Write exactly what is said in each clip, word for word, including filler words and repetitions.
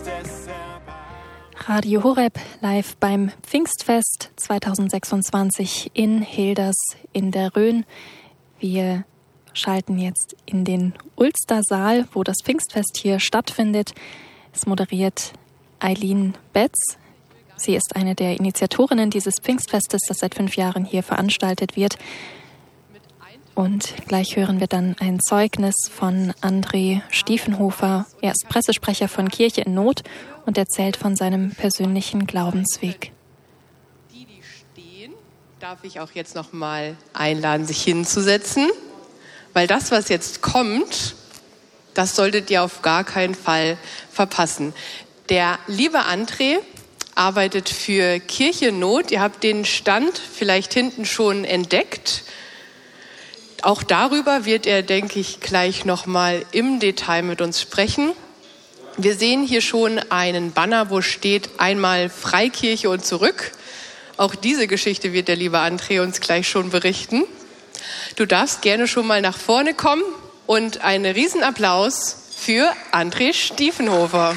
Radio Horeb live beim Pfingstfest zweitausendsechsundzwanzig in Hilders in der Rhön. Wir schalten jetzt in den Ulstersaal, wo das Pfingstfest hier stattfindet. Es moderiert Eileen Betz. Sie ist eine der Initiatorinnen dieses Pfingstfestes, das seit fünf Jahren hier veranstaltet wird. Und gleich hören wir dann ein Zeugnis von André Stiefenhofer. Er ist Pressesprecher von Kirche in Not und erzählt von seinem persönlichen Glaubensweg. Die, die stehen, darf ich auch jetzt noch mal einladen, sich hinzusetzen, weil das, was jetzt kommt, das solltet ihr auf gar keinen Fall verpassen. Der liebe André arbeitet für Kirche in Not. Ihr habt den Stand vielleicht hinten schon entdeckt. Auch darüber wird er, denke ich, gleich noch mal im Detail mit uns sprechen. Wir sehen hier schon einen Banner, wo steht einmal Freikirche und zurück. Auch diese Geschichte wird der liebe André uns gleich schon berichten. Du darfst gerne schon mal nach vorne kommen und einen Riesenapplaus für André Stiefenhofer.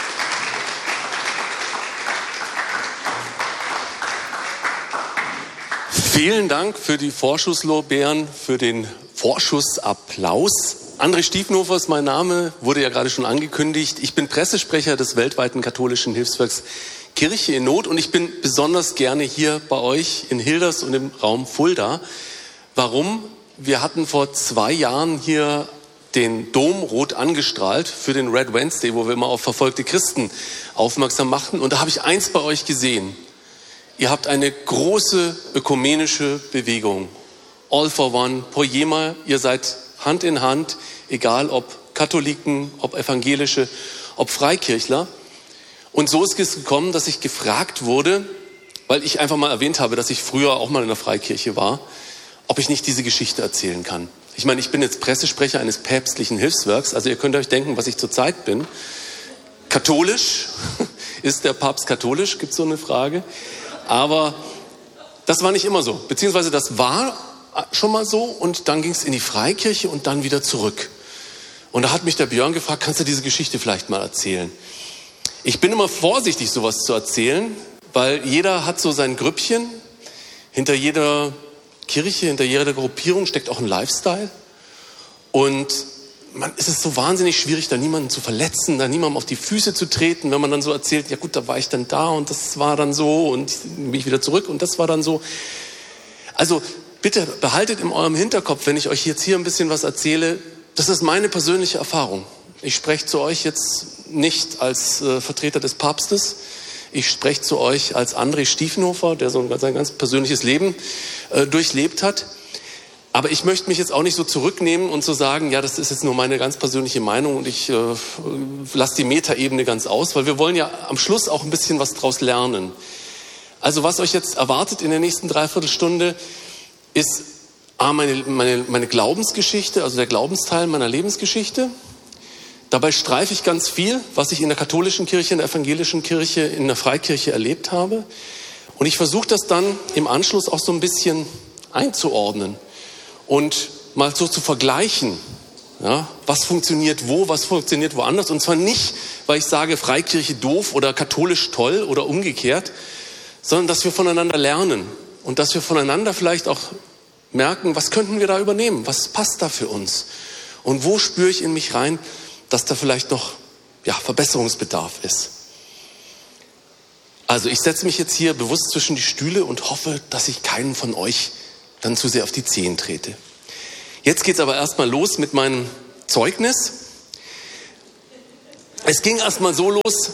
Vielen Dank für die Vorschusslorbeeren, für den Vorschussapplaus. André Stiefenhofer ist mein Name, wurde ja gerade schon angekündigt. Ich bin Pressesprecher des weltweiten katholischen Hilfswerks Kirche in Not und ich bin besonders gerne hier bei euch in Hilders und im Raum Fulda. Warum? Wir hatten vor zwei Jahren hier den Dom rot angestrahlt für den Red Wednesday, wo wir immer auf verfolgte Christen aufmerksam machten. Und da habe ich eins bei euch gesehen. Ihr habt eine große ökumenische Bewegung. All for One, Poema, ihr seid Hand in Hand, egal ob Katholiken, ob Evangelische, ob Freikirchler. Und so ist es gekommen, dass ich gefragt wurde, weil ich einfach mal erwähnt habe, dass ich früher auch mal in der Freikirche war, ob ich nicht diese Geschichte erzählen kann. Ich meine, ich bin jetzt Pressesprecher eines päpstlichen Hilfswerks, also ihr könnt euch denken, was ich zurzeit bin. Katholisch, ist der Papst katholisch, gibt es so eine Frage. Aber das war nicht immer so, beziehungsweise das war schon mal so und dann ging es in die Freikirche und dann wieder zurück. Und da hat mich der Björn gefragt, kannst du diese Geschichte vielleicht mal erzählen? Ich bin immer vorsichtig, sowas zu erzählen, weil jeder hat so sein Grüppchen. Hinter jeder Kirche, hinter jeder Gruppierung steckt auch ein Lifestyle. Und man, es ist so wahnsinnig schwierig, da niemanden zu verletzen, da niemandem auf die Füße zu treten, wenn man dann so erzählt, ja gut, da war ich dann da und das war dann so und bin ich wieder zurück und das war dann so. Also bitte behaltet in eurem Hinterkopf, wenn ich euch jetzt hier ein bisschen was erzähle, das ist meine persönliche Erfahrung. Ich spreche zu euch jetzt nicht als äh, Vertreter des Papstes, ich spreche zu euch als André Stiefenhofer, der so ein, sein ganz persönliches Leben äh, durchlebt hat. Aber ich möchte mich jetzt auch nicht so zurücknehmen und so sagen, ja, das ist jetzt nur meine ganz persönliche Meinung und ich äh, lasse die Metaebene ganz aus, weil wir wollen ja am Schluss auch ein bisschen was draus lernen. Also was euch jetzt erwartet in der nächsten Dreiviertelstunde, ist A, meine, meine, meine Glaubensgeschichte, also der Glaubensteil meiner Lebensgeschichte. Dabei streife ich ganz viel, was ich in der katholischen Kirche, in der evangelischen Kirche, in der Freikirche erlebt habe. Und ich versuche das dann im Anschluss auch so ein bisschen einzuordnen. Und mal so zu vergleichen, ja, was funktioniert wo, was funktioniert woanders. Und zwar nicht, weil ich sage, Freikirche doof oder katholisch toll oder umgekehrt, sondern dass wir voneinander lernen und dass wir voneinander vielleicht auch merken, was könnten wir da übernehmen, was passt da für uns und wo spüre ich in mich rein, dass da vielleicht noch ja, Verbesserungsbedarf ist. Also ich setze mich jetzt hier bewusst zwischen die Stühle und hoffe, dass ich keinen von euch dann zu sehr auf die Zehen trete. Jetzt geht's aber erstmal los mit meinem Zeugnis. Es ging erstmal so los.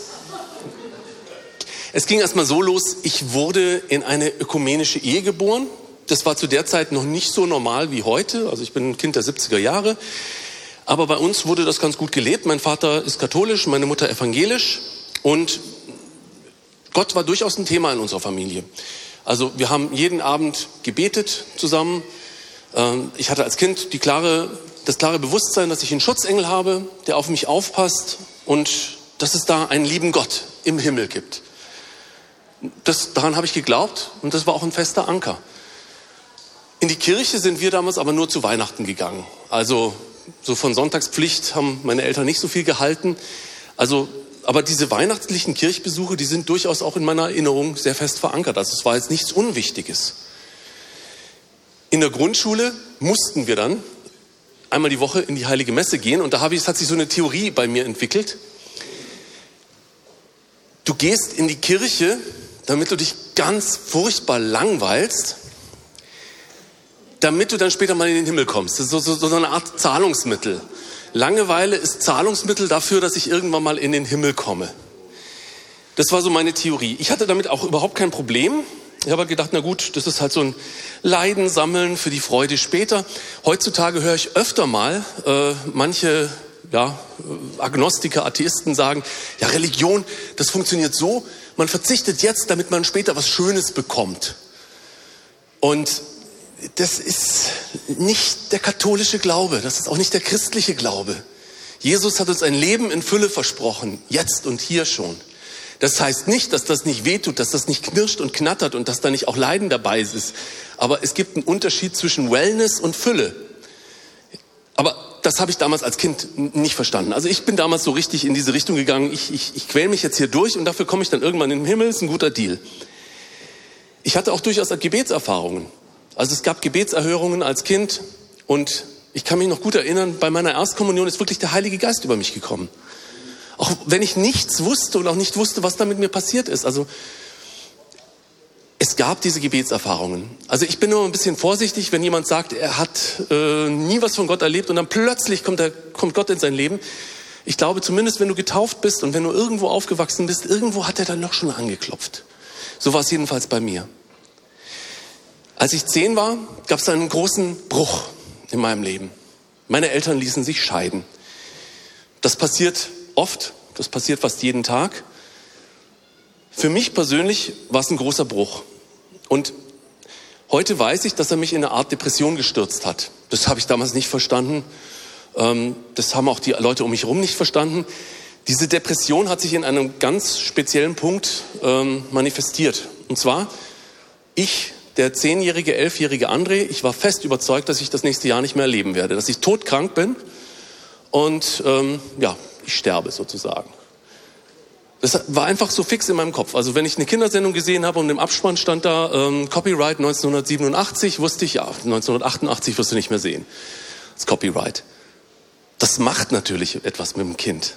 Es ging erstmal so los, ich wurde in eine ökumenische Ehe geboren. Das war zu der Zeit noch nicht so normal wie heute. Also ich bin ein Kind der siebziger Jahre. Aber bei uns wurde das ganz gut gelebt. Mein Vater ist katholisch, meine Mutter evangelisch. Und Gott war durchaus ein Thema in unserer Familie. Also wir haben jeden Abend gebetet zusammen. Ich hatte als Kind die klare, das klare Bewusstsein, dass ich einen Schutzengel habe, der auf mich aufpasst und dass es da einen lieben Gott im Himmel gibt. Das, daran habe ich geglaubt und das war auch ein fester Anker. In die Kirche sind wir damals aber nur zu Weihnachten gegangen. Also so von Sonntagspflicht haben meine Eltern nicht so viel gehalten. Also Aber diese weihnachtlichen Kirchbesuche, die sind durchaus auch in meiner Erinnerung sehr fest verankert. Also es war jetzt nichts Unwichtiges. In der Grundschule mussten wir dann einmal die Woche in die Heilige Messe gehen. Und da habe ich, es hat sich so eine Theorie bei mir entwickelt. Du gehst in die Kirche, damit du dich ganz furchtbar langweilst, damit du dann später mal in den Himmel kommst. Das ist so, so, so eine Art Zahlungsmittel. Langeweile ist Zahlungsmittel dafür, dass ich irgendwann mal in den Himmel komme. Das war so meine Theorie. Ich hatte damit auch überhaupt kein Problem. Ich habe gedacht, na gut, das ist halt so ein Leiden sammeln für die Freude später. Heutzutage höre ich öfter mal äh, manche ja, Agnostiker, Atheisten sagen, ja, Religion, das funktioniert so, man verzichtet jetzt, damit man später was Schönes bekommt. Und das ist nicht der katholische Glaube, das ist auch nicht der christliche Glaube. Jesus hat uns ein Leben in Fülle versprochen, jetzt und hier schon. Das heißt nicht, dass das nicht wehtut, dass das nicht knirscht und knattert und dass da nicht auch Leiden dabei ist. Aber es gibt einen Unterschied zwischen Wellness und Fülle. Aber das habe ich damals als Kind nicht verstanden. Also ich bin damals so richtig in diese Richtung gegangen, ich, ich, ich quäle mich jetzt hier durch und dafür komme ich dann irgendwann in den Himmel, ist ein guter Deal. Ich hatte auch durchaus Gebetserfahrungen. Also es gab Gebetserhörungen als Kind und ich kann mich noch gut erinnern, bei meiner Erstkommunion ist wirklich der Heilige Geist über mich gekommen. Auch wenn ich nichts wusste und auch nicht wusste, was da mit mir passiert ist. Also es gab diese Gebetserfahrungen. Also ich bin nur ein bisschen vorsichtig, wenn jemand sagt, er hat äh, nie was von Gott erlebt und dann plötzlich kommt, der, kommt Gott in sein Leben. Ich glaube zumindest, wenn du getauft bist und wenn du irgendwo aufgewachsen bist, irgendwo hat er dann noch schon angeklopft. So war es jedenfalls bei mir. Als ich zehn war, gab es einen großen Bruch in meinem Leben. Meine Eltern ließen sich scheiden. Das passiert oft, das passiert fast jeden Tag. Für mich persönlich war es ein großer Bruch. Und heute weiß ich, dass er mich in eine Art Depression gestürzt hat. Das habe ich damals nicht verstanden. Das haben auch die Leute um mich herum nicht verstanden. Diese Depression hat sich in einem ganz speziellen Punkt manifestiert. Und zwar, ich, der zehnjährige, elfjährige André, ich war fest überzeugt, dass ich das nächste Jahr nicht mehr erleben werde. Dass ich todkrank bin und ähm, ja, ich sterbe sozusagen. Das war einfach so fix in meinem Kopf. Also wenn ich eine Kindersendung gesehen habe und im Abspann stand da ähm, Copyright neunzehnhundertsiebenundachtzig, wusste ich, ja, neunzehnhundertachtundachtzig wirst du nicht mehr sehen. Das Copyright. Das macht natürlich etwas mit dem Kind.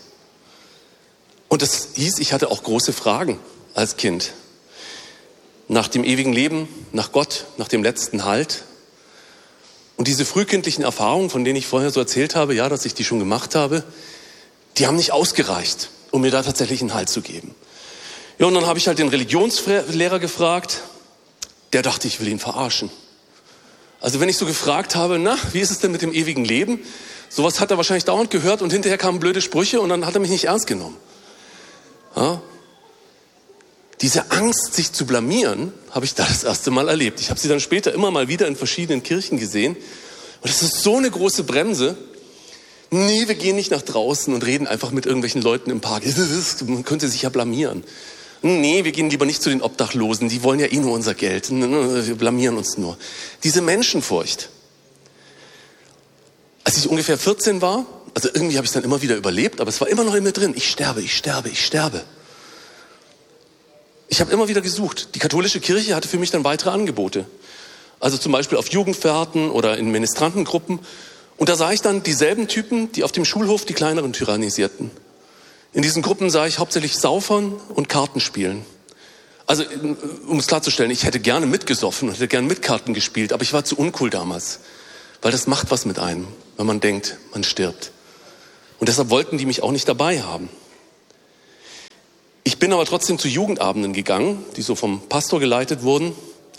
Und das hieß, ich hatte auch große Fragen als Kind. Nach dem ewigen Leben, nach Gott, nach dem letzten Halt. Und diese frühkindlichen Erfahrungen, von denen ich vorher so erzählt habe, ja, dass ich die schon gemacht habe, die haben nicht ausgereicht, um mir da tatsächlich einen Halt zu geben. Ja, und dann habe ich halt den Religionslehrer gefragt, der dachte, ich will ihn verarschen. Also wenn ich so gefragt habe, na, wie ist es denn mit dem ewigen Leben? Sowas hat er wahrscheinlich dauernd gehört und hinterher kamen blöde Sprüche und dann hat er mich nicht ernst genommen. Ja? Diese Angst, sich zu blamieren, habe ich da das erste Mal erlebt. Ich habe sie dann später immer mal wieder in verschiedenen Kirchen gesehen. Und das ist so eine große Bremse. Nee, wir gehen nicht nach draußen und reden einfach mit irgendwelchen Leuten im Park. Man könnte sich ja blamieren. Nee, wir gehen lieber nicht zu den Obdachlosen. Die wollen ja eh nur unser Geld. Wir blamieren uns nur. Diese Menschenfurcht. Als ich ungefähr vierzehn war, also irgendwie habe ich es dann immer wieder überlebt, aber es war immer noch in mir drin. Ich sterbe, ich sterbe, ich sterbe. Ich habe immer wieder gesucht. Die katholische Kirche hatte für mich dann weitere Angebote. Also zum Beispiel auf Jugendfahrten oder in Ministrantengruppen. Und da sah ich dann dieselben Typen, die auf dem Schulhof die Kleineren tyrannisierten. In diesen Gruppen sah ich hauptsächlich Saufern und Kartenspielen. Also, um es klarzustellen, ich hätte gerne mitgesoffen und hätte gerne mit Karten gespielt, aber ich war zu uncool damals. Weil das macht was mit einem, wenn man denkt, man stirbt. Und deshalb wollten die mich auch nicht dabei haben. Ich bin aber trotzdem zu Jugendabenden gegangen, die so vom Pastor geleitet wurden.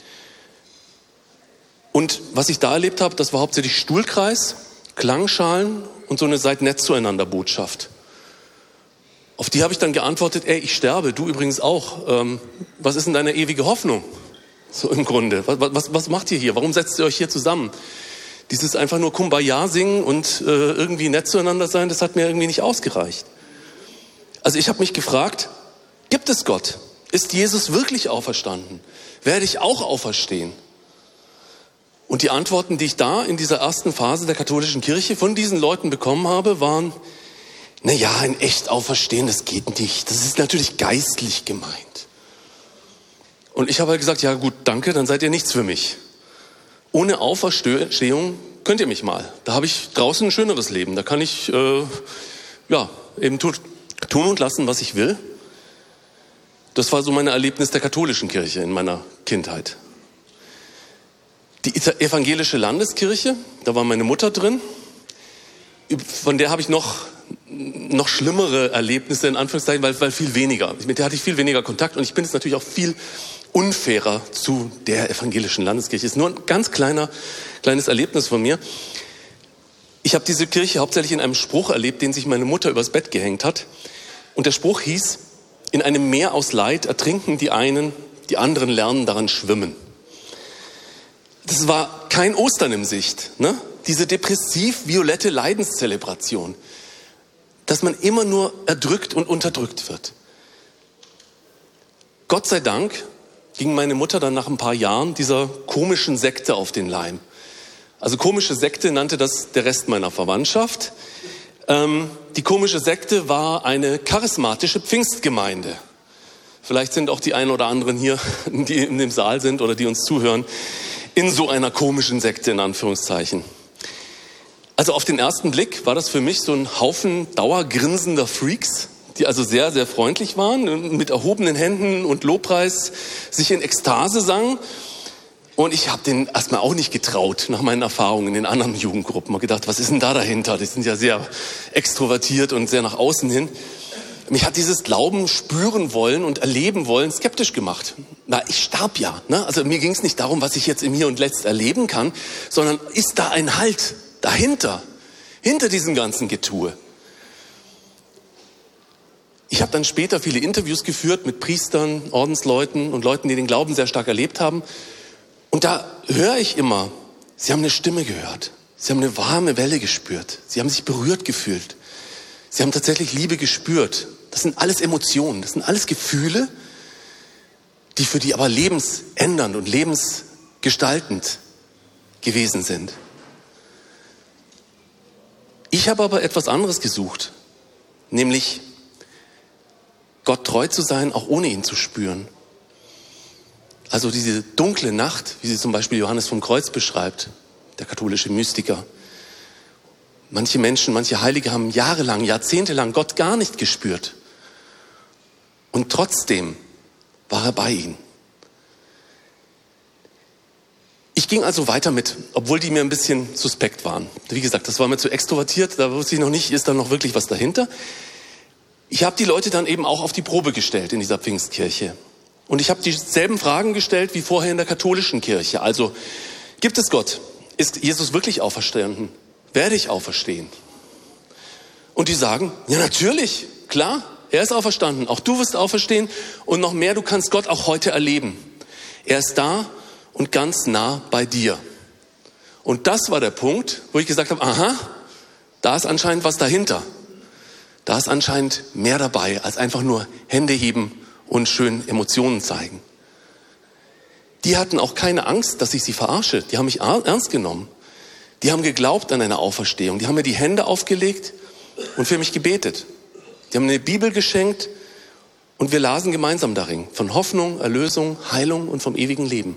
Und was ich da erlebt habe, das war hauptsächlich Stuhlkreis, Klangschalen und so eine Seid nett zueinander Botschaft. Auf die habe ich dann geantwortet, ey, ich sterbe, du übrigens auch. Ähm, was ist denn deine ewige Hoffnung? So im Grunde. Was, was, was macht ihr hier? Warum setzt ihr euch hier zusammen? Dieses einfach nur Kumbaya singen und äh, irgendwie nett zueinander sein, das hat mir irgendwie nicht ausgereicht. Also ich habe mich gefragt, gibt es Gott? Ist Jesus wirklich auferstanden? Werde ich auch auferstehen? Und die Antworten, die ich da in dieser ersten Phase der katholischen Kirche von diesen Leuten bekommen habe, waren, naja, ein echt Auferstehen, das geht nicht. Das ist natürlich geistlich gemeint. Und ich habe halt gesagt, ja gut, danke, dann seid ihr nichts für mich. Ohne Auferstehung könnt ihr mich mal. Da habe ich draußen ein schöneres Leben. Da kann ich äh, ja eben tu, tun und lassen, was ich will. Das war so mein Erlebnis der katholischen Kirche in meiner Kindheit. Die evangelische Landeskirche, da war meine Mutter drin. Von der habe ich noch, noch schlimmere Erlebnisse, in Anführungszeichen, weil, weil viel weniger. Mit der hatte ich viel weniger Kontakt und ich bin jetzt natürlich auch viel unfairer zu der evangelischen Landeskirche. Ist nur ein ganz kleiner, kleines Erlebnis von mir. Ich habe diese Kirche hauptsächlich in einem Spruch erlebt, den sich meine Mutter übers Bett gehängt hat. Und der Spruch hieß: In einem Meer aus Leid ertrinken die einen, die anderen lernen daran schwimmen. Das war kein Ostern im Sicht, ne? Diese depressiv-violette Leidenszelebration, dass man immer nur erdrückt und unterdrückt wird. Gott sei Dank ging meine Mutter dann nach ein paar Jahren dieser komischen Sekte auf den Leim. Also komische Sekte nannte das der Rest meiner Verwandtschaft. Ähm, die komische Sekte war eine charismatische Pfingstgemeinde. Vielleicht sind auch die einen oder anderen hier, die in dem Saal sind oder die uns zuhören, in so einer komischen Sekte in Anführungszeichen. Also auf den ersten Blick war das für mich so ein Haufen dauergrinsender Freaks, die also sehr, sehr freundlich waren, mit erhobenen Händen und Lobpreis sich in Ekstase sangen. Und ich habe denen erstmal auch nicht getraut, nach meinen Erfahrungen in den anderen Jugendgruppen. Ich habe gedacht, was ist denn da dahinter? Die sind ja sehr extrovertiert und sehr nach außen hin. Mich hat dieses Glauben spüren wollen und erleben wollen skeptisch gemacht. Na, ich starb ja. Ne? Also mir ging es nicht darum, was ich jetzt im Hier und Letzt erleben kann, sondern ist da ein Halt dahinter, hinter diesem ganzen Getue. Ich habe dann später viele Interviews geführt mit Priestern, Ordensleuten und Leuten, die den Glauben sehr stark erlebt haben. Und da höre ich immer, sie haben eine Stimme gehört. Sie haben eine warme Welle gespürt. Sie haben sich berührt gefühlt. Sie haben tatsächlich Liebe gespürt. Das sind alles Emotionen, das sind alles Gefühle, die für die aber lebensändernd und lebensgestaltend gewesen sind. Ich habe aber etwas anderes gesucht, nämlich Gott treu zu sein, auch ohne ihn zu spüren. Also diese dunkle Nacht, wie sie zum Beispiel Johannes vom Kreuz beschreibt, der katholische Mystiker. Manche Menschen, manche Heilige haben jahrelang, jahrzehntelang Gott gar nicht gespürt. Und trotzdem war er bei ihnen. Ich ging also weiter mit, obwohl die mir ein bisschen suspekt waren. Wie gesagt, das war mir zu extrovertiert, da wusste ich noch nicht, ist da noch wirklich was dahinter. Ich habe die Leute dann eben auch auf die Probe gestellt in dieser Pfingstkirche. Und ich habe dieselben Fragen gestellt wie vorher in der katholischen Kirche. Also, gibt es Gott? Ist Jesus wirklich auferstanden? Werde ich auferstehen? Und die sagen, ja natürlich, klar, er ist auferstanden. Auch du wirst auferstehen und noch mehr, du kannst Gott auch heute erleben. Er ist da und ganz nah bei dir. Und das war der Punkt, wo ich gesagt habe, aha, da ist anscheinend was dahinter. Da ist anscheinend mehr dabei, als einfach nur Hände heben und schön Emotionen zeigen. Die hatten auch keine Angst, dass ich sie verarsche. Die haben mich ernst genommen. Die haben geglaubt an eine Auferstehung. Die haben mir die Hände aufgelegt und für mich gebetet. Die haben mir eine Bibel geschenkt und wir lasen gemeinsam darin. Von Hoffnung, Erlösung, Heilung und vom ewigen Leben.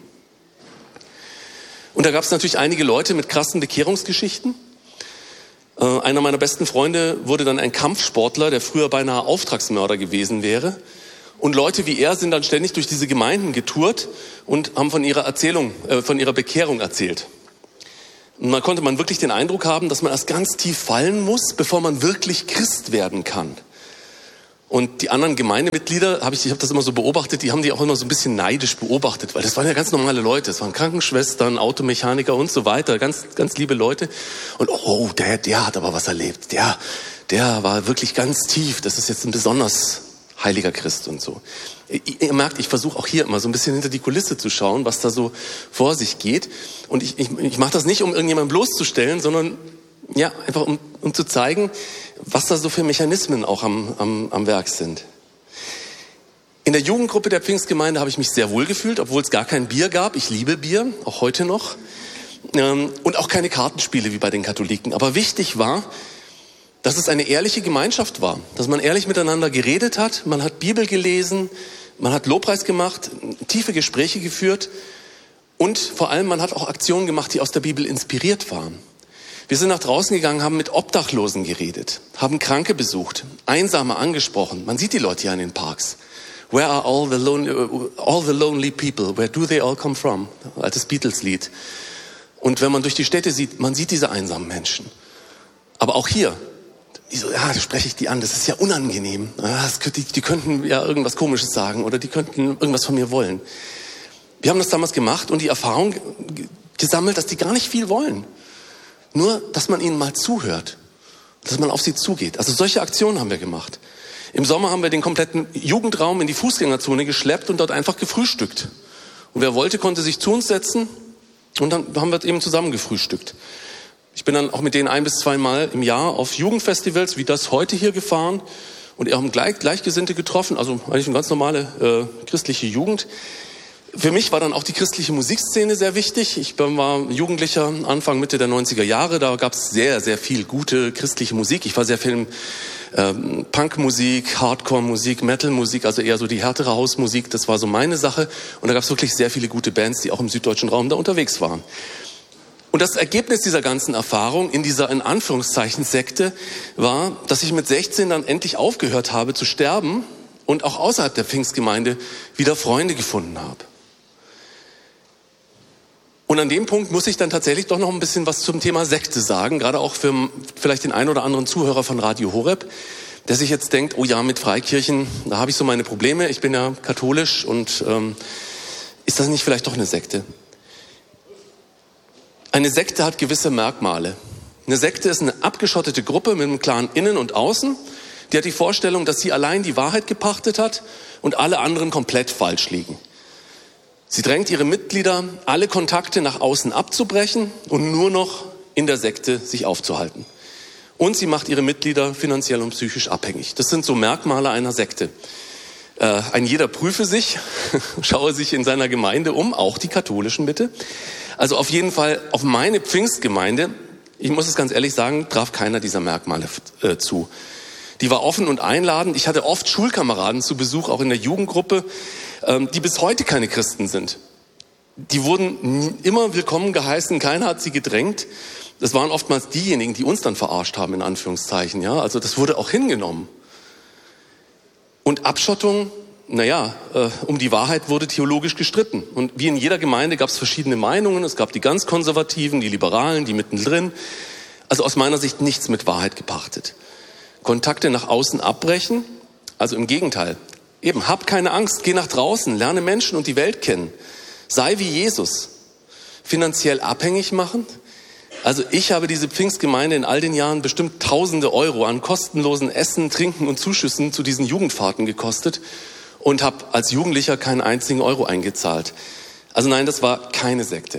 Und da gab es natürlich einige Leute mit krassen Bekehrungsgeschichten. Äh, einer meiner besten Freunde wurde dann ein Kampfsportler, der früher beinahe Auftragsmörder gewesen wäre. Und Leute wie er sind dann ständig durch diese Gemeinden getourt und haben von ihrer Erzählung, äh, von ihrer Bekehrung erzählt. Und man konnte man wirklich den Eindruck haben, dass man erst ganz tief fallen muss, bevor man wirklich Christ werden kann. Und die anderen Gemeindemitglieder, habe ich, ich habe das immer so beobachtet, die haben die auch immer so ein bisschen neidisch beobachtet, weil das waren ja ganz normale Leute, das waren Krankenschwestern, Automechaniker und so weiter, ganz, ganz liebe Leute. Und oh, der, der hat aber was erlebt, der, der war wirklich ganz tief, das ist jetzt ein besonders heiliger Christ und so. Ihr merkt, ich versuche auch hier immer so ein bisschen hinter die Kulisse zu schauen, was da so vor sich geht. Und ich, ich, ich mache das nicht, um irgendjemanden bloßzustellen, sondern ja, einfach um, um zu zeigen, was da so für Mechanismen auch am, am, am Werk sind. In der Jugendgruppe der Pfingstgemeinde habe ich mich sehr wohl gefühlt, obwohl es gar kein Bier gab. Ich liebe Bier, auch heute noch. Ähm, und auch keine Kartenspiele wie bei den Katholiken. Aber wichtig war, dass es eine ehrliche Gemeinschaft war, dass man ehrlich miteinander geredet hat, man hat Bibel gelesen, man hat Lobpreis gemacht, tiefe Gespräche geführt und vor allem man hat auch Aktionen gemacht, die aus der Bibel inspiriert waren. Wir sind nach draußen gegangen, haben mit Obdachlosen geredet, haben Kranke besucht, Einsame angesprochen. Man sieht die Leute ja in den Parks. Where are all the lonely, all the lonely people? Where do they all come from? Altes Beatles-Lied. Und wenn man durch die Städte sieht, man sieht diese einsamen Menschen. Aber auch hier, die so, ja, da spreche ich die an, das ist ja unangenehm. Das, die, die könnten ja irgendwas Komisches sagen oder die könnten irgendwas von mir wollen. Wir haben das damals gemacht und die Erfahrung gesammelt, dass die gar nicht viel wollen. Nur, dass man ihnen mal zuhört, dass man auf sie zugeht. Also solche Aktionen haben wir gemacht. Im Sommer haben wir den kompletten Jugendraum in die Fußgängerzone geschleppt und dort einfach gefrühstückt. Und wer wollte, konnte sich zu uns setzen und dann haben wir eben zusammen gefrühstückt. Ich bin dann auch mit denen ein bis zweimal im Jahr auf Jugendfestivals wie das heute hier gefahren und haben gleich, Gleichgesinnte getroffen, also eigentlich eine ganz normale äh, christliche Jugend. Für mich war dann auch die christliche Musikszene sehr wichtig. Ich war Jugendlicher Anfang, Mitte der neunziger Jahre, da gab es sehr, sehr viel gute christliche Musik. Ich war sehr viel im ähm, Punkmusik, Hardcore-Musik, Metal-Musik, also eher so die härtere Hausmusik, das war so meine Sache. Und da gab es wirklich sehr viele gute Bands, die auch im süddeutschen Raum da unterwegs waren. Und das Ergebnis dieser ganzen Erfahrung in dieser, in Anführungszeichen, Sekte war, dass ich mit sechzehn dann endlich aufgehört habe zu sterben und auch außerhalb der Pfingstgemeinde wieder Freunde gefunden habe. Und an dem Punkt muss ich dann tatsächlich doch noch ein bisschen was zum Thema Sekte sagen, gerade auch für vielleicht den einen oder anderen Zuhörer von Radio Horeb, der sich jetzt denkt, oh ja, mit Freikirchen, da habe ich so meine Probleme, ich bin ja katholisch und ähm, ist das nicht vielleicht doch eine Sekte? Eine Sekte hat gewisse Merkmale. Eine Sekte ist eine abgeschottete Gruppe mit einem klaren Innen und Außen. Die hat die Vorstellung, dass sie allein die Wahrheit gepachtet hat und alle anderen komplett falsch liegen. Sie drängt ihre Mitglieder, alle Kontakte nach außen abzubrechen und nur noch in der Sekte sich aufzuhalten. Und sie macht ihre Mitglieder finanziell und psychisch abhängig. Das sind so Merkmale einer Sekte. Äh, ein jeder prüfe sich, schaue sich in seiner Gemeinde um, auch die katholischen bitte. Also auf jeden Fall auf meine Pfingstgemeinde, ich muss es ganz ehrlich sagen, traf keiner dieser Merkmale äh, zu. Die war offen und einladend. Ich hatte oft Schulkameraden zu Besuch, auch in der Jugendgruppe, ähm, die bis heute keine Christen sind. Die wurden immer willkommen geheißen, keiner hat sie gedrängt. Das waren oftmals diejenigen, die uns dann verarscht haben, in Anführungszeichen. Ja, also das wurde auch hingenommen. Und Abschottung, naja, äh, um die Wahrheit wurde theologisch gestritten. Und wie in jeder Gemeinde gab es verschiedene Meinungen. Es gab die ganz Konservativen, die Liberalen, die mittendrin. Also aus meiner Sicht nichts mit Wahrheit gepachtet. Kontakte nach außen abbrechen, also im Gegenteil. Eben, hab keine Angst, geh nach draußen, lerne Menschen und die Welt kennen. Sei wie Jesus. Finanziell abhängig machen. Also ich habe diese Pfingstgemeinde in all den Jahren bestimmt tausende Euro an kostenlosen Essen, Trinken und Zuschüssen zu diesen Jugendfahrten gekostet und habe als Jugendlicher keinen einzigen Euro eingezahlt. Also nein, das war keine Sekte.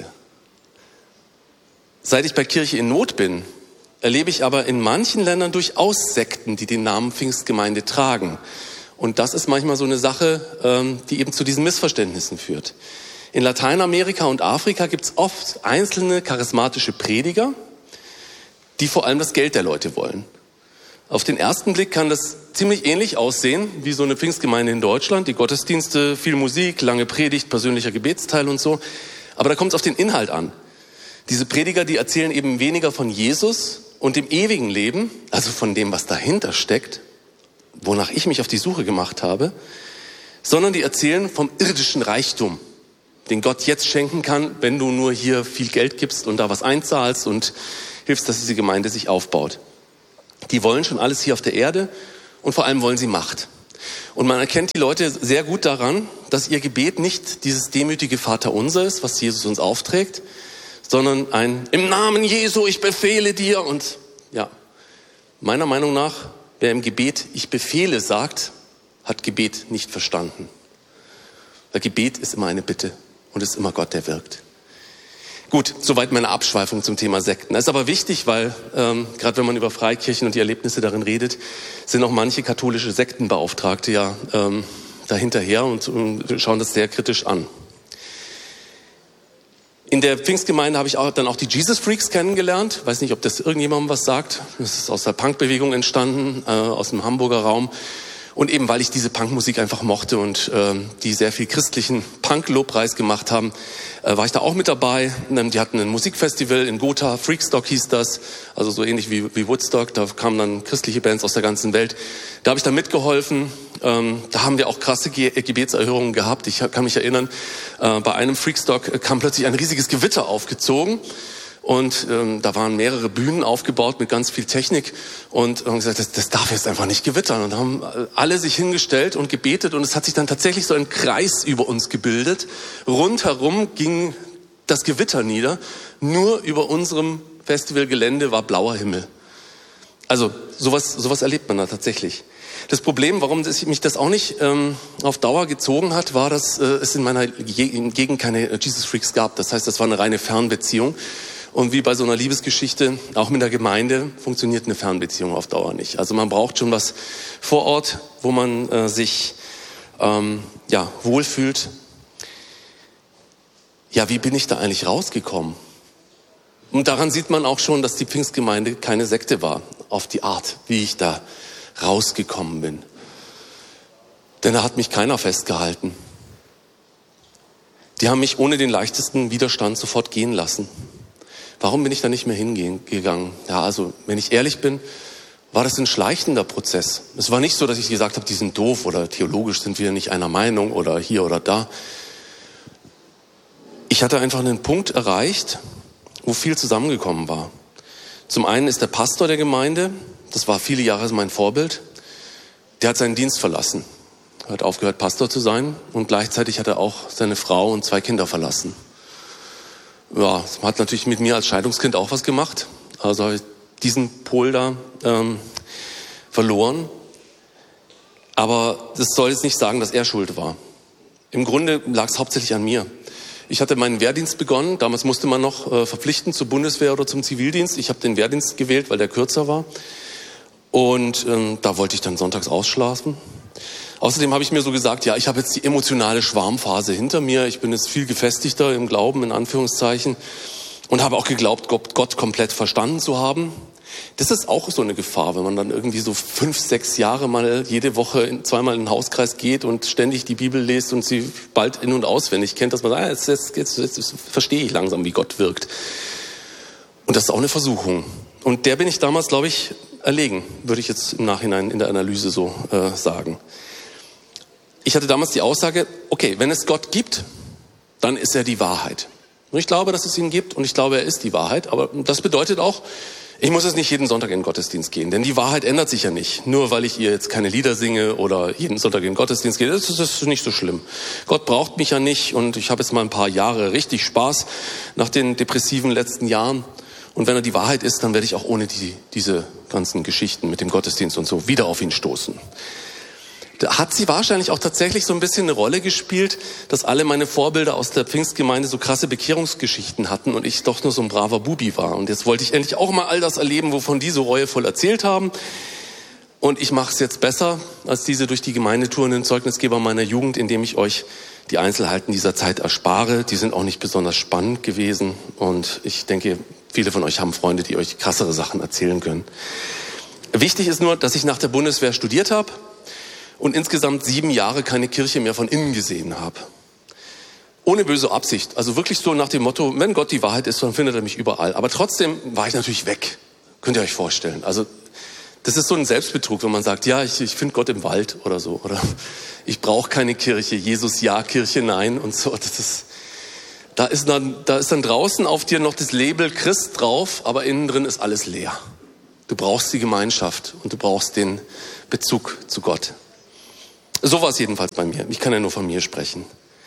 Seit ich bei Kirche in Not bin, erlebe ich aber in manchen Ländern durchaus Sekten, die den Namen Pfingstgemeinde tragen. Und das ist manchmal so eine Sache, die eben zu diesen Missverständnissen führt. In Lateinamerika und Afrika gibt es oft einzelne charismatische Prediger, die vor allem das Geld der Leute wollen. Auf den ersten Blick kann das ziemlich ähnlich aussehen wie so eine Pfingstgemeinde in Deutschland. Die Gottesdienste, viel Musik, lange Predigt, persönlicher Gebetsteil und so. Aber da kommt es auf den Inhalt an. Diese Prediger, die erzählen eben weniger von Jesus und dem ewigen Leben, also von dem, was dahinter steckt, wonach ich mich auf die Suche gemacht habe, sondern die erzählen vom irdischen Reichtum, den Gott jetzt schenken kann, wenn du nur hier viel Geld gibst und da was einzahlst und hilfst, dass diese Gemeinde sich aufbaut. Die wollen schon alles hier auf der Erde und vor allem wollen sie Macht. Und man erkennt die Leute sehr gut daran, dass ihr Gebet nicht dieses demütige Vaterunser ist, was Jesus uns aufträgt, sondern ein im Namen Jesu, ich befehle dir. Und ja, meiner Meinung nach, wer im Gebet ich befehle sagt, hat Gebet nicht verstanden. Weil Gebet ist immer eine Bitte und ist immer Gott, der wirkt. Gut, soweit meine Abschweifung zum Thema Sekten. Das ist aber wichtig, weil ähm, gerade wenn man über Freikirchen und die Erlebnisse darin redet, sind auch manche katholische Sektenbeauftragte ja ähm, dahinterher und, und schauen das sehr kritisch an. In der Pfingstgemeinde habe ich auch, dann auch die Jesus Freaks kennengelernt. Weiß nicht, ob das irgendjemandem was sagt. Das ist aus der Punkbewegung entstanden, äh, aus dem Hamburger Raum. Und eben, weil ich diese Punkmusik einfach mochte und äh, die sehr viel christlichen Punk-Lobpreis gemacht haben, äh, war ich da auch mit dabei. Die hatten ein Musikfestival in Gotha, Freakstock hieß das, also so ähnlich wie, wie Woodstock. Da kamen dann christliche Bands aus der ganzen Welt. Da habe ich dann mitgeholfen. Ähm, da haben wir auch krasse Ge- Gebetserhörungen gehabt. Ich kann mich erinnern, äh, bei einem Freakstock kam plötzlich ein riesiges Gewitter aufgezogen. Und ähm, da waren mehrere Bühnen aufgebaut mit ganz viel Technik und haben gesagt, das, das darf jetzt einfach nicht gewittern. Und haben alle sich hingestellt und gebetet und es hat sich dann tatsächlich so ein Kreis über uns gebildet. Rundherum ging das Gewitter nieder. Nur über unserem Festivalgelände war blauer Himmel. Also sowas, sowas erlebt man da tatsächlich. Das Problem, warum das, mich das auch nicht ähm, auf Dauer gezogen hat, war, dass äh, es in meiner Gegend keine Jesus Freaks gab. Das heißt, das war eine reine Fernbeziehung. Und wie bei so einer Liebesgeschichte, auch mit der Gemeinde, funktioniert eine Fernbeziehung auf Dauer nicht. Also man braucht schon was vor Ort, wo man äh, sich ähm, ja, wohlfühlt. Ja, wie bin ich da eigentlich rausgekommen? Und daran sieht man auch schon, dass die Pfingstgemeinde keine Sekte war, auf die Art, wie ich da rausgekommen bin. Denn da hat mich keiner festgehalten. Die haben mich ohne den leichtesten Widerstand sofort gehen lassen. Warum bin ich da nicht mehr hingegangen? Ja, also, wenn ich ehrlich bin, war das ein schleichender Prozess. Es war nicht so, dass ich gesagt habe, die sind doof oder theologisch sind wir nicht einer Meinung oder hier oder da. Ich hatte einfach einen Punkt erreicht, wo viel zusammengekommen war. Zum einen ist der Pastor der Gemeinde, das war viele Jahre mein Vorbild, der hat seinen Dienst verlassen. Er hat aufgehört, Pastor zu sein und gleichzeitig hat er auch seine Frau und zwei Kinder verlassen. Ja, das hat natürlich mit mir als Scheidungskind auch was gemacht. Also habe ich diesen Pol da ähm, verloren. Aber das soll jetzt nicht sagen, dass er schuld war. Im Grunde lag es hauptsächlich an mir. Ich hatte meinen Wehrdienst begonnen. Damals musste man noch äh, verpflichten zur Bundeswehr oder zum Zivildienst. Ich habe den Wehrdienst gewählt, weil der kürzer war. Und ähm, da wollte ich dann sonntags ausschlafen. Außerdem habe ich mir so gesagt, ja, ich habe jetzt die emotionale Schwarmphase hinter mir. Ich bin jetzt viel gefestigter im Glauben, in Anführungszeichen. Und habe auch geglaubt, Gott, Gott komplett verstanden zu haben. Das ist auch so eine Gefahr, wenn man dann irgendwie so fünf, sechs Jahre mal jede Woche in, zweimal in den Hauskreis geht und ständig die Bibel liest und sie bald in- und auswendig kennt, dass man sagt, ah, jetzt, jetzt, jetzt, jetzt, jetzt verstehe ich langsam, wie Gott wirkt. Und das ist auch eine Versuchung. Und der bin ich damals, glaube ich, erlegen, würde ich jetzt im Nachhinein in der Analyse so äh, sagen. Ich hatte damals die Aussage, okay, wenn es Gott gibt, dann ist er die Wahrheit. Und ich glaube, dass es ihn gibt und ich glaube, er ist die Wahrheit. Aber das bedeutet auch, ich muss jetzt nicht jeden Sonntag in den Gottesdienst gehen, denn die Wahrheit ändert sich ja nicht. Nur weil ich ihr jetzt keine Lieder singe oder jeden Sonntag in den Gottesdienst gehe, das ist nicht so schlimm. Gott braucht mich ja nicht und ich habe jetzt mal ein paar Jahre richtig Spaß nach den depressiven letzten Jahren. Und wenn er die Wahrheit ist, dann werde ich auch ohne die, diese ganzen Geschichten mit dem Gottesdienst und so wieder auf ihn stoßen. Da hat sie wahrscheinlich auch tatsächlich so ein bisschen eine Rolle gespielt, dass alle meine Vorbilder aus der Pfingstgemeinde so krasse Bekehrungsgeschichten hatten und ich doch nur so ein braver Bubi war. Und jetzt wollte ich endlich auch mal all das erleben, wovon die so reuevoll erzählt haben. Und ich mache es jetzt besser als diese durch die Gemeindetouren Zeugnisgeber meiner Jugend, indem ich euch die Einzelheiten dieser Zeit erspare. Die sind auch nicht besonders spannend gewesen. Und ich denke, viele von euch haben Freunde, die euch krassere Sachen erzählen können. Wichtig ist nur, dass ich nach der Bundeswehr studiert habe und insgesamt sieben Jahre keine Kirche mehr von innen gesehen habe. Ohne böse Absicht. Also wirklich so nach dem Motto, wenn Gott die Wahrheit ist, dann findet er mich überall. Aber trotzdem war ich natürlich weg. Könnt ihr euch vorstellen. Also das ist so ein Selbstbetrug, wenn man sagt, ja, ich, ich finde Gott im Wald oder so. Oder ich brauche keine Kirche. Jesus ja, Kirche nein und so. Das ist, da, ist dann, da ist dann draußen auf dir noch das Label Christ drauf, aber innen drin ist alles leer. Du brauchst die Gemeinschaft und du brauchst den Bezug zu Gott. So war es jedenfalls bei mir. Ich kann ja nur von mir sprechen.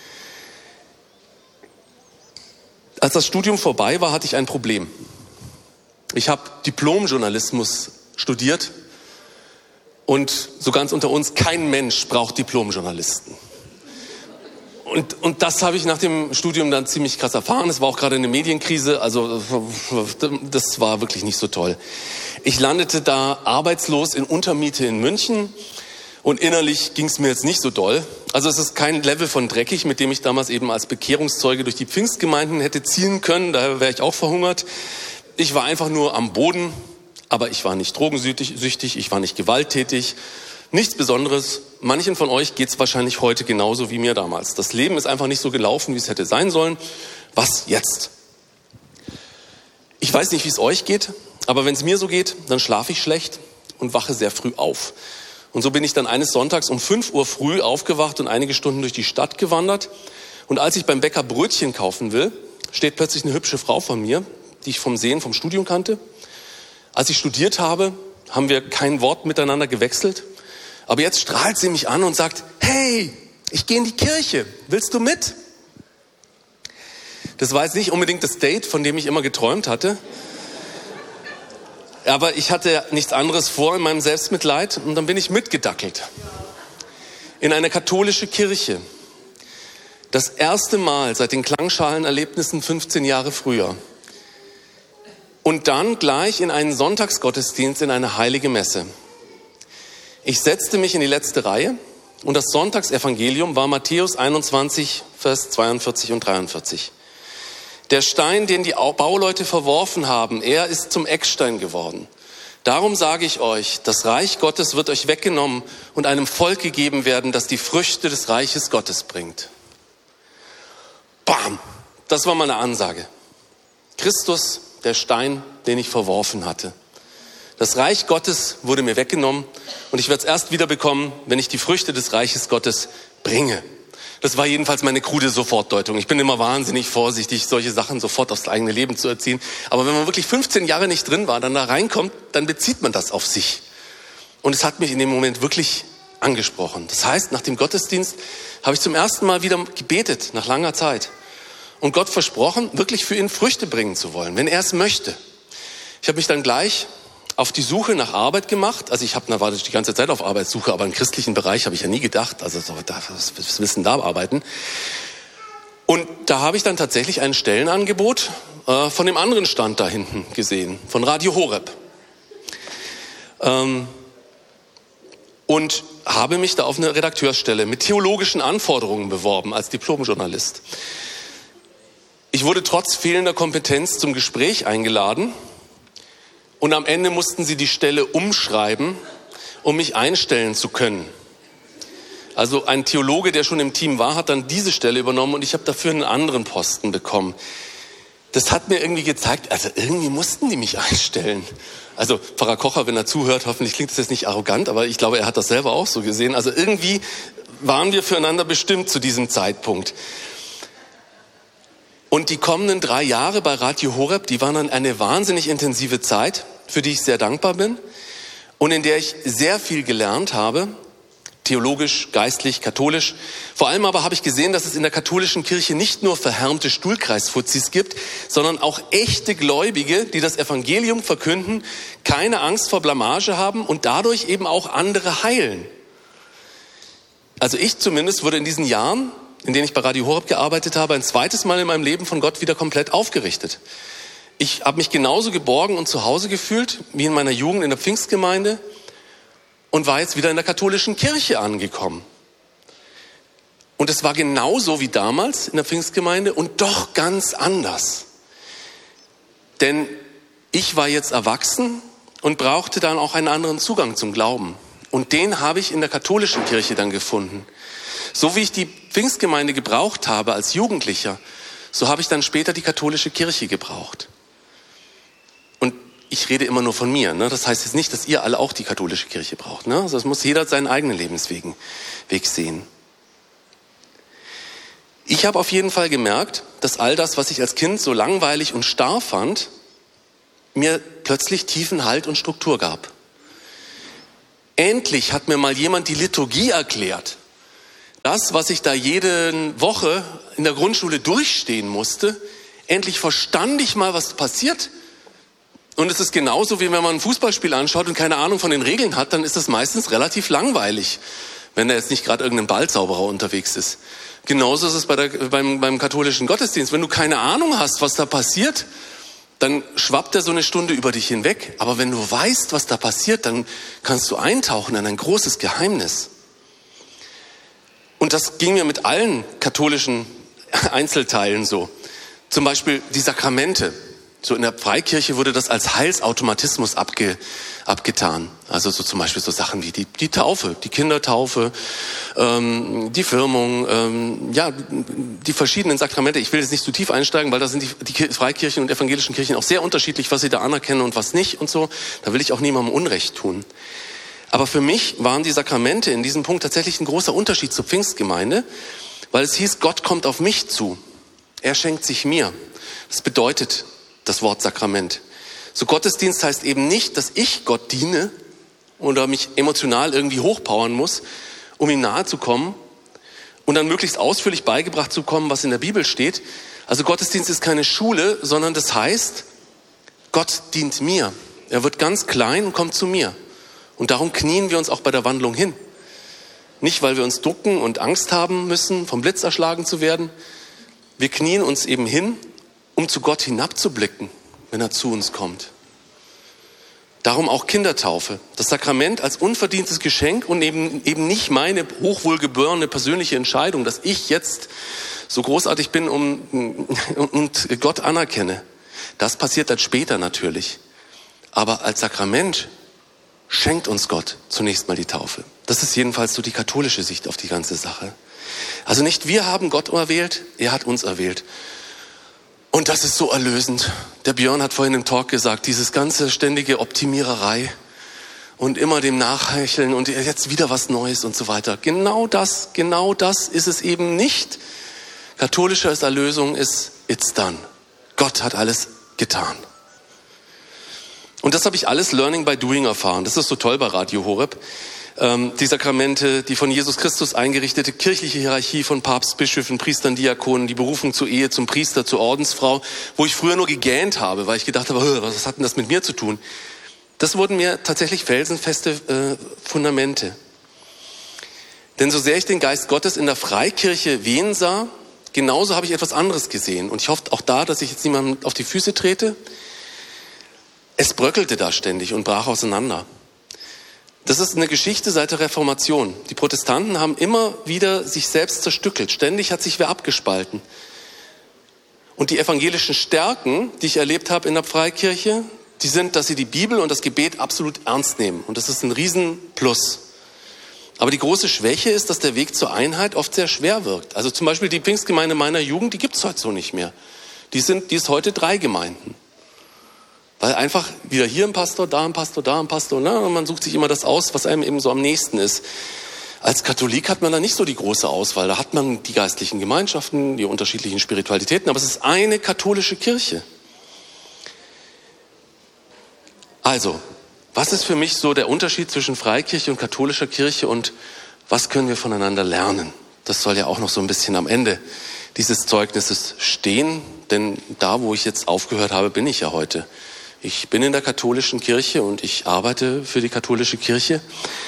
Als das Studium vorbei war, hatte ich ein Problem. Ich habe Diplomjournalismus studiert und so ganz unter uns, kein Mensch braucht Diplomjournalisten. Und, und das habe ich nach dem Studium dann ziemlich krass erfahren. Es war auch gerade eine Medienkrise, also das war wirklich nicht so toll. Ich landete da arbeitslos in Untermiete in München. Und innerlich ging es mir jetzt nicht so doll. Also es ist kein Level von dreckig, mit dem ich damals eben als Bekehrungszeuge durch die Pfingstgemeinden hätte ziehen können. Da wäre ich auch verhungert. Ich war einfach nur am Boden, aber ich war nicht drogensüchtig, ich war nicht gewalttätig. Nichts Besonderes. Manchen von euch geht es wahrscheinlich heute genauso wie mir damals. Das Leben ist einfach nicht so gelaufen, wie es hätte sein sollen. Was jetzt? Ich weiß nicht, wie es euch geht, aber wenn es mir so geht, dann schlafe ich schlecht und wache sehr früh auf. Und so bin ich dann eines Sonntags um fünf Uhr früh aufgewacht und einige Stunden durch die Stadt gewandert. Und als ich beim Bäcker Brötchen kaufen will, steht plötzlich eine hübsche Frau von mir, die ich vom Sehen, vom Studium kannte. Als ich studiert habe, haben wir kein Wort miteinander gewechselt. Aber jetzt strahlt sie mich an und sagt, hey, ich gehe in die Kirche, willst du mit? Das war jetzt nicht unbedingt das Date, von dem ich immer geträumt hatte. Aber ich hatte nichts anderes vor in meinem Selbstmitleid und dann bin ich mitgedackelt. In eine katholische Kirche. Das erste Mal seit den Klangschalenerlebnissen fünfzehn Jahre früher. Und dann gleich in einen Sonntagsgottesdienst, in eine heilige Messe. Ich setzte mich in die letzte Reihe und das Sonntagsevangelium war Matthäus einundzwanzig, Vers zweiundvierzig und dreiundvierzig. Der Stein, den die Bauleute verworfen haben, er ist zum Eckstein geworden. Darum sage ich euch, das Reich Gottes wird euch weggenommen und einem Volk gegeben werden, das die Früchte des Reiches Gottes bringt. Bam! Das war meine Ansage. Christus, der Stein, den ich verworfen hatte. Das Reich Gottes wurde mir weggenommen und ich werde es erst wieder bekommen, wenn ich die Früchte des Reiches Gottes bringe. Das war jedenfalls meine krude Sofortdeutung. Ich bin immer wahnsinnig vorsichtig, solche Sachen sofort aufs eigene Leben zu erziehen. Aber wenn man wirklich fünfzehn Jahre nicht drin war, dann da reinkommt, dann bezieht man das auf sich. Und es hat mich in dem Moment wirklich angesprochen. Das heißt, nach dem Gottesdienst habe ich zum ersten Mal wieder gebetet, nach langer Zeit. Und Gott versprochen, wirklich für ihn Früchte bringen zu wollen, wenn er es möchte. Ich habe mich dann gleich auf die Suche nach Arbeit gemacht. Also ich habe, na, war die ganze Zeit auf Arbeitssuche, aber im christlichen Bereich habe ich ja nie gedacht. Also so, da, was, was wissen da arbeiten? Und da habe ich dann tatsächlich ein Stellenangebot äh, von dem anderen Stand da hinten gesehen, von Radio Horeb. Ähm, und habe mich da auf eine Redakteursstelle mit theologischen Anforderungen beworben als Diplomjournalist. Ich wurde trotz fehlender Kompetenz zum Gespräch eingeladen. Und am Ende mussten sie die Stelle umschreiben, um mich einstellen zu können. Also ein Theologe, der schon im Team war, hat dann diese Stelle übernommen und ich habe dafür einen anderen Posten bekommen. Das hat mir irgendwie gezeigt, also irgendwie mussten die mich einstellen. Also Pfarrer Kocher, wenn er zuhört, hoffentlich klingt das jetzt nicht arrogant, aber ich glaube, er hat das selber auch so gesehen. Also irgendwie waren wir füreinander bestimmt zu diesem Zeitpunkt. Und die kommenden drei Jahre bei Radio Horeb, die waren dann eine wahnsinnig intensive Zeit, für die ich sehr dankbar bin und in der ich sehr viel gelernt habe, theologisch, geistlich, katholisch. Vor allem aber habe ich gesehen, dass es in der katholischen Kirche nicht nur verhärmte Stuhlkreisfuzis gibt, sondern auch echte Gläubige, die das Evangelium verkünden, keine Angst vor Blamage haben und dadurch eben auch andere heilen. Also ich zumindest wurde in diesen Jahren, in denen ich bei Radio Horeb gearbeitet habe, ein zweites Mal in meinem Leben von Gott wieder komplett aufgerichtet. Ich habe mich genauso geborgen und zu Hause gefühlt wie in meiner Jugend in der Pfingstgemeinde und war jetzt wieder in der katholischen Kirche angekommen. Und es war genauso wie damals in der Pfingstgemeinde und doch ganz anders. Denn ich war jetzt erwachsen und brauchte dann auch einen anderen Zugang zum Glauben. Und den habe ich in der katholischen Kirche dann gefunden. So wie ich die Pfingstgemeinde gebraucht habe als Jugendlicher, so habe ich dann später die katholische Kirche gebraucht. Und ich rede immer nur von mir. Ne? Das heißt jetzt nicht, dass ihr alle auch die katholische Kirche braucht. Ne? Also es muss jeder seinen eigenen Lebensweg Weg sehen. Ich habe auf jeden Fall gemerkt, dass all das, was ich als Kind so langweilig und starr fand, mir plötzlich tiefen Halt und Struktur gab. Endlich hat mir mal jemand die Liturgie erklärt. Das, was ich da jede Woche in der Grundschule durchstehen musste, endlich verstand ich mal, was passiert. Und es ist genauso, wie wenn man ein Fußballspiel anschaut und keine Ahnung von den Regeln hat, dann ist das meistens relativ langweilig, wenn da jetzt nicht gerade irgendein Ballzauberer unterwegs ist. Genauso ist es bei der, beim, beim katholischen Gottesdienst. Wenn du keine Ahnung hast, was da passiert, dann schwappt er so eine Stunde über dich hinweg. Aber wenn du weißt, was da passiert, dann kannst du eintauchen in ein großes Geheimnis. Und das ging mir mit allen katholischen Einzelteilen so. Zum Beispiel die Sakramente. So in der Freikirche wurde das als Heilsautomatismus abge, abgetan. Also so zum Beispiel so Sachen wie die, die Taufe, die Kindertaufe, ähm, die Firmung, ähm, ja, die verschiedenen Sakramente. Ich will jetzt nicht zu tief einsteigen, weil da sind die, die Freikirchen und evangelischen Kirchen auch sehr unterschiedlich, was sie da anerkennen und was nicht und so. Da will ich auch niemandem Unrecht tun. Aber für mich waren die Sakramente in diesem Punkt tatsächlich ein großer Unterschied zur Pfingstgemeinde, weil es hieß, Gott kommt auf mich zu. Er schenkt sich mir. Das bedeutet das Wort Sakrament. So Gottesdienst heißt eben nicht, dass ich Gott diene oder mich emotional irgendwie hochpowern muss, um ihm nahe zu kommen und dann möglichst ausführlich beigebracht zu kommen, was in der Bibel steht. Also Gottesdienst ist keine Schule, sondern das heißt, Gott dient mir. Er wird ganz klein und kommt zu mir. Und darum knien wir uns auch bei der Wandlung hin. Nicht, weil wir uns ducken und Angst haben müssen, vom Blitz erschlagen zu werden. Wir knien uns eben hin, um zu Gott hinabzublicken, wenn er zu uns kommt. Darum auch Kindertaufe. Das Sakrament als unverdientes Geschenk und eben, eben nicht meine hochwohlgeborene persönliche Entscheidung, dass ich jetzt so großartig bin um, und Gott anerkenne. Das passiert dann später natürlich. Aber als Sakrament schenkt uns Gott zunächst mal die Taufe. Das ist jedenfalls so die katholische Sicht auf die ganze Sache. Also nicht wir haben Gott erwählt, er hat uns erwählt. Und das ist so erlösend. Der Björn hat vorhin im Talk gesagt, dieses ganze ständige Optimiererei und immer dem Nachhecheln und jetzt wieder was Neues und so weiter. Genau das, genau das ist es eben nicht. Katholische Erlösung ist, it's done. Gott hat alles getan. Und das habe ich alles Learning by Doing erfahren. Das ist so toll bei Radio Horeb. Ähm, die Sakramente, die von Jesus Christus eingerichtete kirchliche Hierarchie von Papst, Bischöfen, Priestern, Diakonen, die Berufung zur Ehe, zum Priester, zur Ordensfrau, wo ich früher nur gegähnt habe, weil ich gedacht habe, was hat denn das mit mir zu tun? Das wurden mir tatsächlich felsenfeste äh, Fundamente. Denn so sehr ich den Geist Gottes in der Freikirche wehen sah, genauso habe ich etwas anderes gesehen. Und ich hoffe auch da, dass ich jetzt niemandem auf die Füße trete. Es bröckelte da ständig und brach auseinander. Das ist eine Geschichte seit der Reformation. Die Protestanten haben immer wieder sich selbst zerstückelt. Ständig hat sich wer abgespalten. Und die evangelischen Stärken, die ich erlebt habe in der Freikirche, die sind, dass sie die Bibel und das Gebet absolut ernst nehmen. Und das ist ein Riesenplus. Aber die große Schwäche ist, dass der Weg zur Einheit oft sehr schwer wirkt. Also zum Beispiel die Pfingstgemeinde meiner Jugend, die gibt es heute so nicht mehr. Die sind, die ist heute drei Gemeinden. Weil einfach wieder hier ein Pastor, da ein Pastor, da ein Pastor. Ne? Und man sucht sich immer das aus, was einem eben so am nächsten ist. Als Katholik hat man da nicht so die große Auswahl. Da hat man die geistlichen Gemeinschaften, die unterschiedlichen Spiritualitäten. Aber es ist eine katholische Kirche. Also, was ist für mich so der Unterschied zwischen Freikirche und katholischer Kirche und was können wir voneinander lernen? Das soll ja auch noch so ein bisschen am Ende dieses Zeugnisses stehen. Denn da, wo ich jetzt aufgehört habe, bin ich ja heute. Ich bin in der katholischen Kirche und ich arbeite für die katholische Kirche.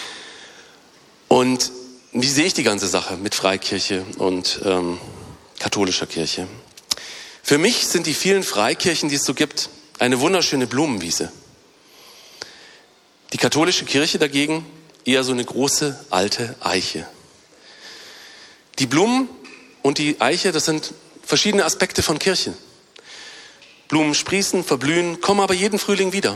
Und wie sehe ich die ganze Sache mit Freikirche und ähm, katholischer Kirche? Für mich sind die vielen Freikirchen, die es so gibt, eine wunderschöne Blumenwiese. Die katholische Kirche dagegen eher so eine große alte Eiche. Die Blumen und die Eiche, das sind verschiedene Aspekte von Kirche. Blumen sprießen, verblühen, kommen aber jeden Frühling wieder.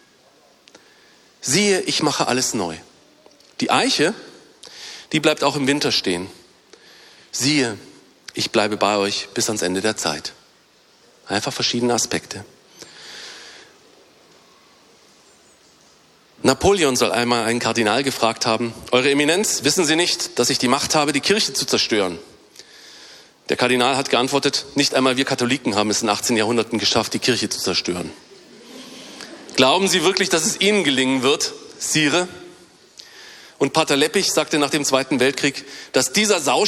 Siehe, ich mache alles neu. Die Eiche, die bleibt auch im Winter stehen. Siehe, ich bleibe bei euch bis ans Ende der Zeit. Einfach verschiedene Aspekte. Napoleon soll einmal einen Kardinal gefragt haben, Eure Eminenz, wissen Sie nicht, dass ich die Macht habe, die Kirche zu zerstören? Der Kardinal hat geantwortet, nicht einmal wir Katholiken haben es in achtzehn Jahrhunderten geschafft, die Kirche zu zerstören. Glauben Sie wirklich, dass es Ihnen gelingen wird, Sire? Und Pater Leppich sagte nach dem Zweiten Weltkrieg, dass dieser Sau